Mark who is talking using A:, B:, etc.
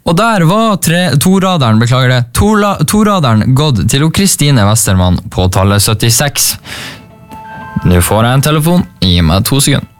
A: Og der var toraderen gått til Kristine Westermann på tallet 76. Nå får jeg en telefon, gi meg 2 sekunder.